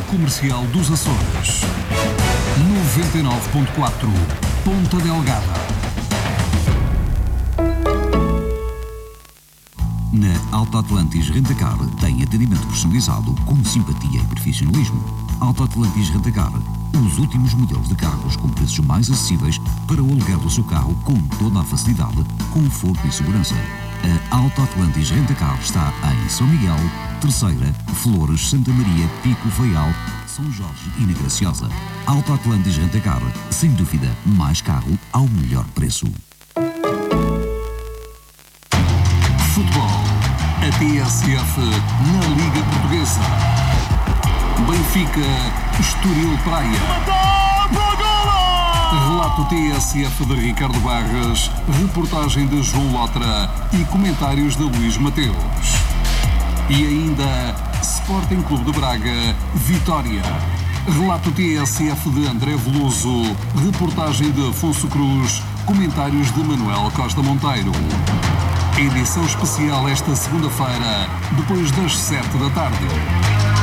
Comercial dos Açores. 99.4 Ponta Delgada. Na Alta Atlantis Rentacar tem atendimento personalizado com simpatia e profissionalismo. Alta Atlantis Rentacar, os últimos modelos de carros com preços mais acessíveis para o aluguer do seu carro com toda a facilidade, conforto e segurança. A Alta Atlantis Rentacar está em São Miguel, Terceira, Flores, Santa Maria, Pico, Faial, São Jorge e na Graciosa. Alta Atlantis Rentacar, sem dúvida, mais carro ao melhor preço. Futebol. A TSF na Liga Portuguesa. Benfica, Estoril Praia. Relato TSF de Ricardo Barras, reportagem de João Lotra e comentários de Luís Mateus. E ainda Sporting Clube de Braga, Vitória. Relato TSF de André Veloso, reportagem de Afonso Cruz, comentários de Manuel Costa Monteiro. Edição especial esta segunda-feira, depois das 7 da tarde.